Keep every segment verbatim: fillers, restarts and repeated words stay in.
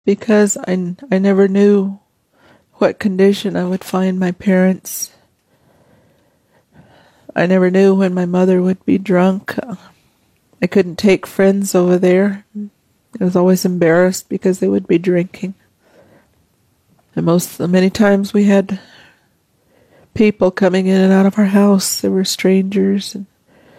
because I, I never knew what condition I would find my parents. I never knew when my mother would be drunk. I couldn't take friends over there. I was always embarrassed because they would be drinking. And most, many times we had people coming in and out of our house. There were strangers. And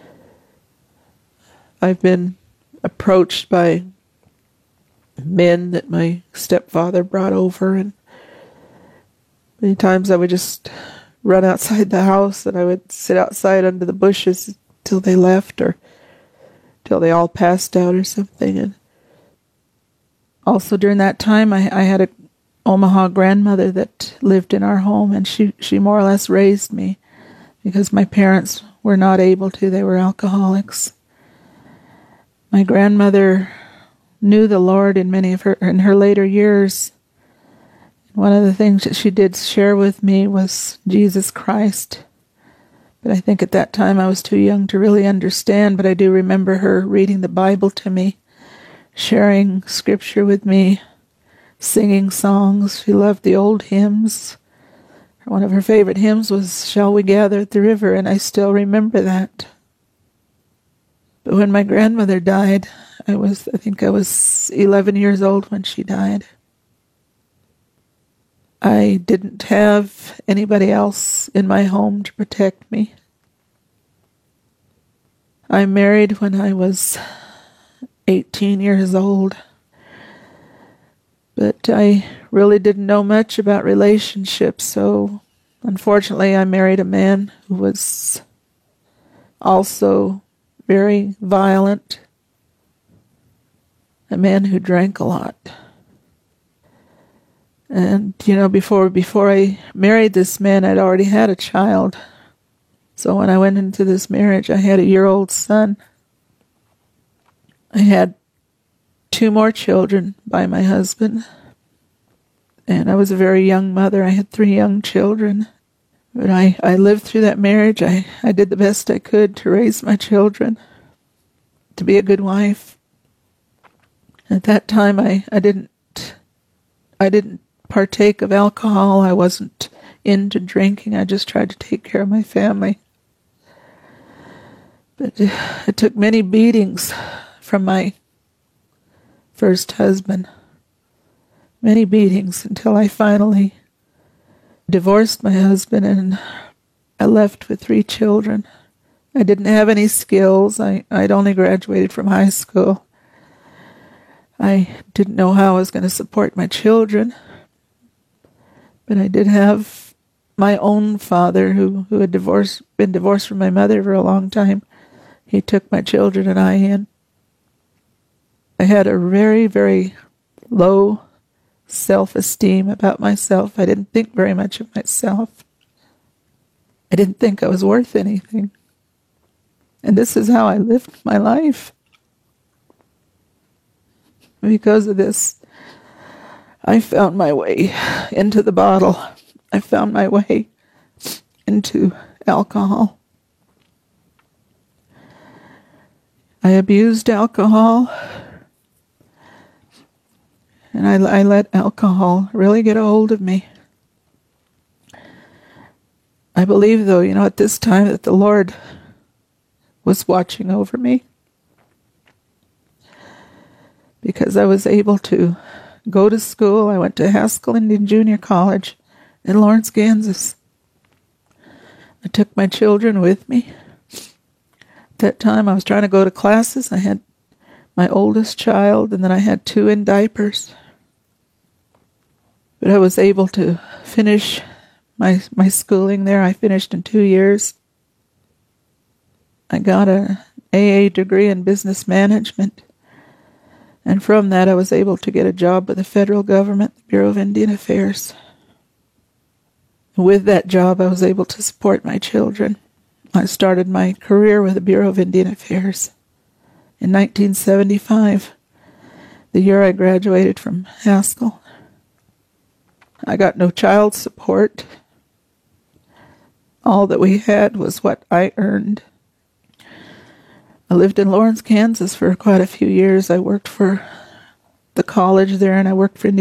I've been approached by men that my stepfather brought over, and many times I would just run outside the house and I would sit outside under the bushes till they left or till they all passed out or something. And also during that time I, I had a Omaha grandmother that lived in our home, and she, she more or less raised me because my parents were not able to. They were alcoholics. My grandmother knew the Lord in many of her in her later years. One of the things that she did share with me was Jesus Christ. But I think at that time I was too young to really understand, but I do remember her reading the Bible to me, sharing scripture with me, singing songs. She loved the old hymns. One of her favorite hymns was "Shall We Gather at the River," and I still remember that. But when my grandmother died, I was, I think I was eleven years old when she died. I didn't have anybody else in my home to protect me. I married when I was eighteen years old, but I really didn't know much about relationships, so unfortunately I married a man who was also very violent, a man who drank a lot. And, you know, before before I married this man, I'd already had a child. So when I went into this marriage, I had a year-old son. I had two more children by my husband. And I was a very young mother. I had three young children. But I, I lived through that marriage. I, I did the best I could to raise my children, to be a good wife. At that time, I, I didn't I didn't partake of alcohol. I wasn't into drinking. I just tried to take care of my family. But it took many beatings from my first husband, many beatings, until I finally divorced my husband and I left with three children. I didn't have any skills. I, I'd only graduated from high school. I didn't know how I was going to support my children. But I did have my own father who, who had divorced, been divorced from my mother for a long time. He took my children and I in. I had a very, very low self-esteem about myself. I didn't think very much of myself. I didn't think I was worth anything. And this is how I lived my life. Because of this, I found my way into the bottle. I found my way into alcohol. I abused alcohol, and I, I let alcohol really get a hold of me. I believe, though, you know, at this time that the Lord was watching over me, because I was able to go to school. I went to Haskell Indian Junior College in Lawrence, Kansas. I took my children with me. At that time, I was trying to go to classes. I had my oldest child, and then I had two in diapers. But I was able to finish my my schooling there. I finished in two years. I got an A A degree in business management. And from that, I was able to get a job with the federal government, the Bureau of Indian Affairs. With that job, I was able to support my children. I started my career with the Bureau of Indian Affairs in nineteen seventy-five, the year I graduated from Haskell. I got no child support. All that we had was what I earned. I lived in Lawrence, Kansas for quite a few years. I worked for the college there, and I worked for